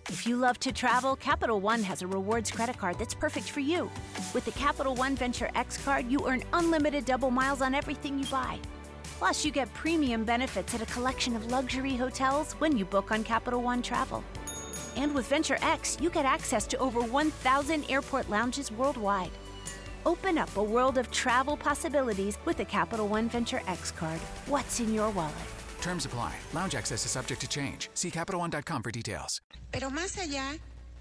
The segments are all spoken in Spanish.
If you love to travel, Capital One has a rewards credit card that's perfect for you. With the Capital One Venture X card, you earn unlimited double miles on everything you buy. Plus, you get premium benefits at a collection of luxury hotels when you book on Capital One Travel. And with Venture X, you get access to over 1,000 airport lounges worldwide. Open up a world of travel possibilities with the Capital One Venture X card. What's in your wallet? Terms apply. Lounge access is subject to change. See CapitalOne.com for details. Pero más allá.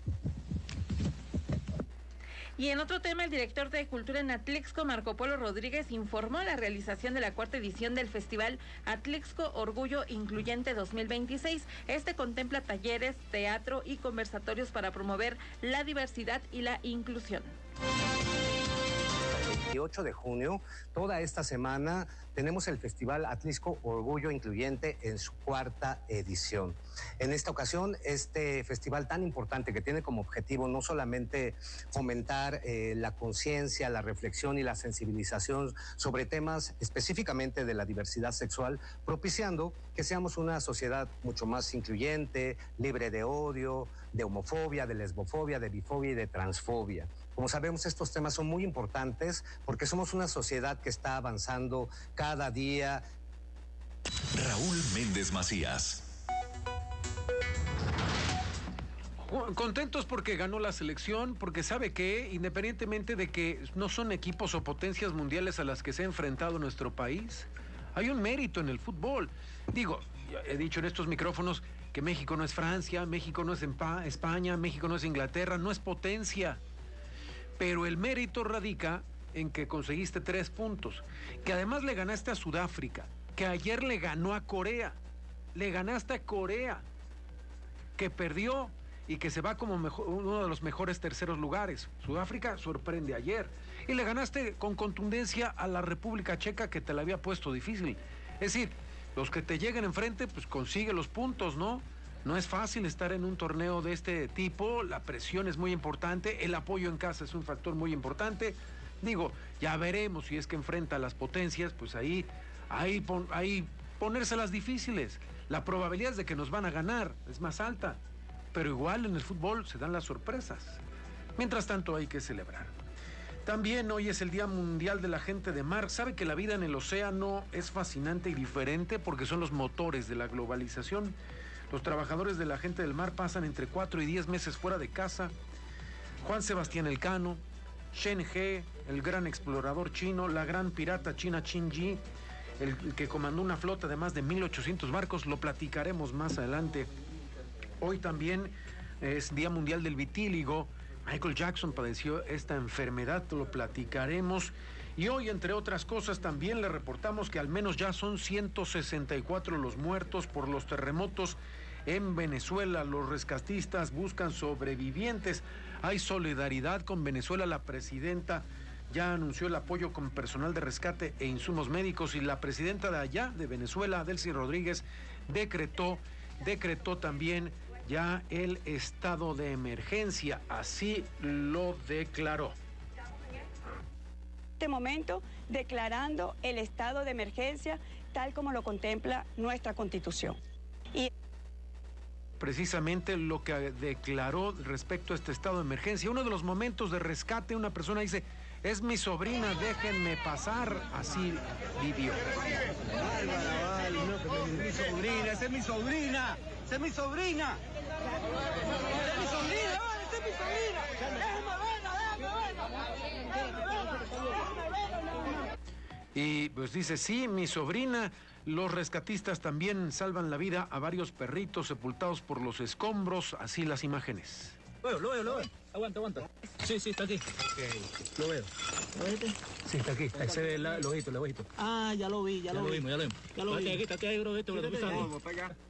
Y en otro tema, el director de Cultura en Atlixco, Marco Polo Rodríguez, informó la realización de la 4ª edición del Festival Atlixco Orgullo Incluyente 2026. Este contempla talleres, teatro y conversatorios para promover la diversidad y la inclusión. 28 de junio, toda esta semana, tenemos el Festival Atlixco Orgullo Incluyente en su 4ª edición. En esta ocasión, este festival tan importante que tiene como objetivo no solamente fomentar la conciencia, la reflexión y la sensibilización sobre temas específicamente de la diversidad sexual, propiciando que seamos una sociedad mucho más incluyente, libre de odio, de homofobia, de lesbofobia, de bifobia y de transfobia. Como sabemos, estos temas son muy importantes porque somos una sociedad que está avanzando cada día. Raúl Méndez Macías. Contentos porque ganó la selección, porque sabe que, independientemente de que no son equipos o potencias mundiales a las que se ha enfrentado nuestro país, hay un mérito en el fútbol. Digo, he dicho en estos micrófonos que México no es Francia, México no es España, México no es Inglaterra, no es potencia. Pero el mérito radica en que conseguiste 3 puntos, que además le ganaste a Sudáfrica, que ayer le ganó a Corea, le ganaste a Corea, que perdió y que se va como uno de los mejores terceros lugares. Sudáfrica sorprende ayer. Y le ganaste con contundencia a la República Checa, que te la había puesto difícil. Es decir, los que te lleguen enfrente, pues consigue los puntos, ¿no? No es fácil estar en un torneo de este tipo, la presión es muy importante, el apoyo en casa es un factor muy importante. Digo, ya veremos si es que enfrenta a las potencias, pues ahí ponérselas difíciles. La probabilidad de que nos van a ganar es más alta, pero igual en el fútbol se dan las sorpresas. Mientras tanto hay que celebrar. También hoy es el Día Mundial de la Gente de Mar. ¿Sabe que la vida en el océano es fascinante y diferente porque son los motores de la globalización? Los trabajadores de la gente del mar pasan entre 4 y 10 meses fuera de casa. Juan Sebastián Elcano, Shen He, el gran explorador chino, la gran pirata china Qin Ji, el que comandó una flota de más de 1,800 barcos, lo platicaremos más adelante. Hoy también es Día Mundial del Vitíligo. Michael Jackson padeció esta enfermedad, lo platicaremos. Y hoy, entre otras cosas, también le reportamos que al menos ya son 164 los muertos por los terremotos en Venezuela. Los rescatistas buscan sobrevivientes. Hay solidaridad con Venezuela. La presidenta ya anunció el apoyo con personal de rescate e insumos médicos, y la presidenta de allá, de Venezuela, Delcy Rodríguez, decretó también ya el estado de emergencia. Así lo declaró. Este momento declarando el estado de emergencia tal como lo contempla nuestra Constitución. Y precisamente lo que declaró respecto a este estado de emergencia. Uno de los momentos de rescate, una persona dice: es mi sobrina, déjenme pasar. Así vivió. Bárbara, vale, no, pero es mi sobrina, esa es mi sobrina, esa es mi sobrina. Esa es mi sobrina, vale, esa es mi sobrina. Déjame verla. Y pues dice, sí, mi sobrina. Los rescatistas también salvan la vida a varios perritos sepultados por los escombros. Así las imágenes. Lo veo. Aguanta. Sí, está aquí. Okay. Lo veo. ¿Lo viste? Sí, está aquí. Ahí se ve el ojito. Ah, ya lo vi. Ya lo vimos. Está ahí, bro. Vamos para allá.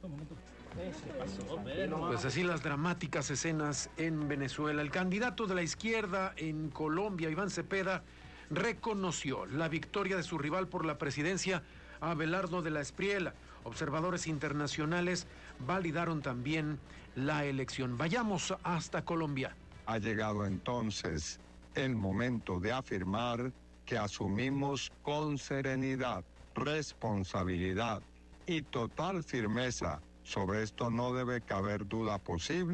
Pues así las dramáticas escenas en Venezuela. El candidato de la izquierda en Colombia, Iván Cepeda, reconoció la victoria de su rival por la presidencia, Abelardo de la Espriella. Observadores internacionales validaron también la elección. Vayamos hasta Colombia. Ha llegado entonces el momento de afirmar que asumimos con serenidad, responsabilidad y total firmeza. Sobre esto no debe caber duda posible.